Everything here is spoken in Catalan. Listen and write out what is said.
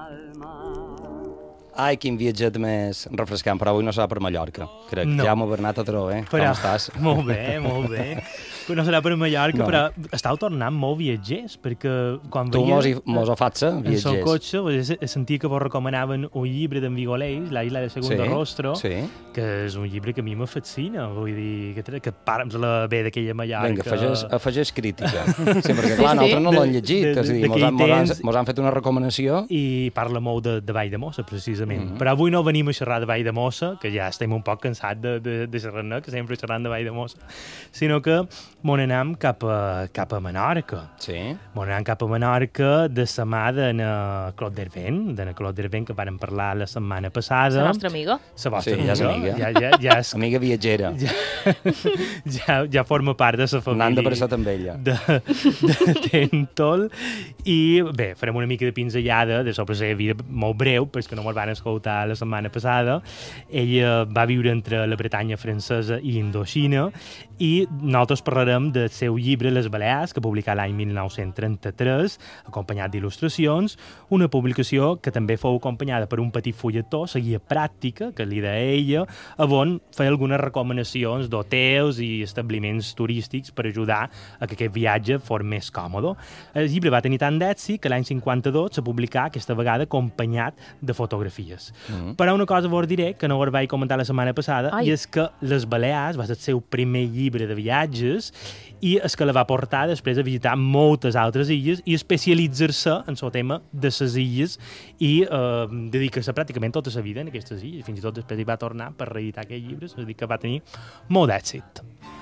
Ai, quin viatget més refrescant, però avui no serà per Mallorca, crec. No. Jaume Bernat Atró, Però, com estàs? Molt bé, molt bé. No serà per Mallorca, No. però estàu tornant molt viatgers, perquè quan Tu veia... mos ho fatsa, En el viatgers. cotxe sentia que vos recomanaven un llibre d'en Vigoleix, La isla de segundo rostro, que és un llibre que a mi me fascina, vull dir, que para'ns la bé d'aquella Mallorca. Vinga, afegeix crítica. Sí, perquè clar, nosaltres no l'hem llegit, és a dir, mos han fet una recomanació. I parla molt de Valldemossa, precisament. Però avui no venim a xerrar de Valldemossa, que ja estem un poc cansats de xerrar-ne, que sempre xerrant de Valldemossa, sinó que mon anem cap a Menorca. Sí. Mon anem cap a Menorca de la mà d'en Claude Dervent, que vàrem parlar la setmana passada. La nostra amiga. La vostra ja és amiga. Ja és... Amiga viatgera. Ja forma part de la família. Anant de braçat amb ella. De Tentol. I bé, farem una mica de pinzellada de sobre la seva vida molt breu, perquè no me'l van escoltar la setmana passada. Ella va viure entre la Bretanya francesa i Indoxina, i nosaltres parlarem del seu llibre Les Balears, que publicà l'any 1933, acompanyat d'il·lustracions, una publicació que també fou acompanyada per un petit fulletó, la guia pràctica, que li deia ella, on feia algunes recomanacions d'hotels i establiments turístics per ajudar a que aquest viatge fos més còmode. El llibre va tenir tant d'èxit que l'any 52 se publicà aquesta vegada acompanyat de fotografies. Però una cosa vos diré, que no us vaig comentar la setmana passada, i és que Les Balears va ser el seu primer llibre de viatges i és que la va portar després a visitar moltes altres illes i especialitzar-se en el tema de les illes i dedicar-se pràcticament tota la vida en aquestes illes. Fins i tot després hi va tornar per reeditar aquest llibre, és a dir, que va tenir molt d'èxit.